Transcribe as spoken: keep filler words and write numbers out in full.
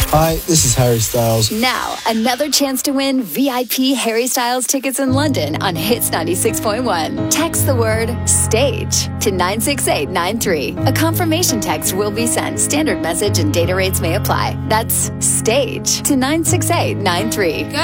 Hi, this is Harry Styles. Now, another chance to win V I P Harry Styles tickets in London on Hits ninety-six point one. Text the word STAGE to nine six eight nine three. A confirmation text will be sent. Standard message and data rates may apply. That's STAGE to nine six eight nine three.